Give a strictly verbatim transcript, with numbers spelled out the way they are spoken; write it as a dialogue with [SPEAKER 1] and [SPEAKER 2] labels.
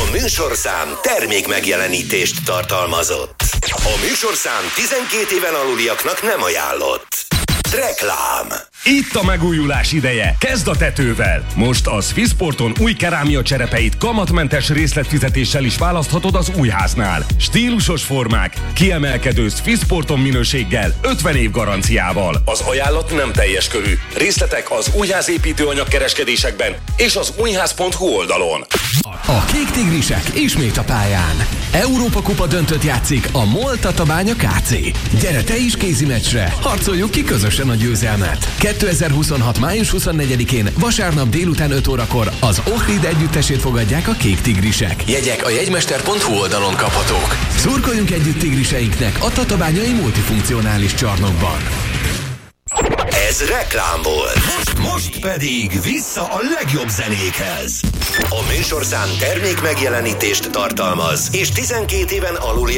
[SPEAKER 1] műsorszám termék megjelenítést tartalmazott. A műsorszám tizenkét éven aluliaknak nem ajánlott. Reklám.
[SPEAKER 2] Itt a megújulás ideje. Kezd a tetővel. Most a Swissporton új kerámia cserepeit kamatmentes részletfizetéssel is választhatod az újháznál. Stílusos formák, kiemelkedő Swissporton minőséggel, ötven év garanciával. Az ajánlat nem teljes körű. Részletek az újházépítőanyag kereskedésekben és az újház pont hu oldalon.
[SPEAKER 3] A Kék Tigrisek ismét a pályán. Európa Kupa döntőt játszik a MOL Tatabánya ká cé. Gyere te is kézimeccsre, harcoljuk ki közösen a győzelmet. kétezer-huszonhat. május huszonnegyedikén vasárnap délután öt órakor az Ohrid együttesét fogadják a Kék Tigrisek. Jegyek a jegymester pont hu oldalon kaphatók. Szurkoljunk együtt tigriseinknek a tatabányai multifunkcionális csarnokban.
[SPEAKER 1] Ez reklám volt. Most, most pedig vissza a legjobb zenékhez. A műsorszám termék megjelenítést tartalmaz, és tizenkét éven aluli